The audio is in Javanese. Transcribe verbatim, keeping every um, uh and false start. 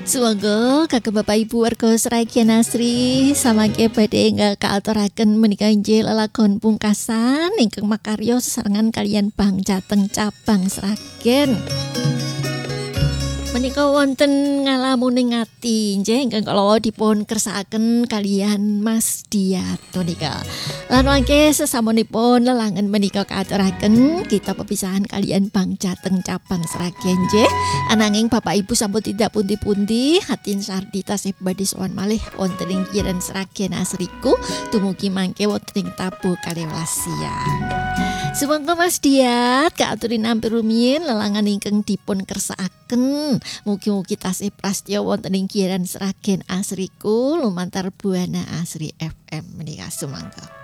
Sumangga kagem Bapak Ibu warga Sragen Asri samangke badhe enggal kaaturaken menika inggih lelagon pungkasan ingkang makarya sesarengan kaliyan Bang Jateng cabang Sragen. Menika wonten ngalamuning ati nggih ingkang kala dipun kersakaken kaliyan Mas Diat menika. Lan mangke sesamunipun lelangan menika kaaturaken kita pepisahan kaliyan Bang Jateng cabang Sragen nggih. Ananging Bapak Ibu sampun tidak pundi-pundi hatin sardi tasih badhe sowan malih wonten ing kiren Sragen Asriku dumugi mangke wonten ing tabuh kaliwelas siang. Sumangga Mas Diat kaaturin ampir rumiyin lelangan ingkang dipun kersakaken. Mugi-mugi tasih prastya wonten ing kiren Sragen Asriku lumantar Buana Asri F M menika sumangga.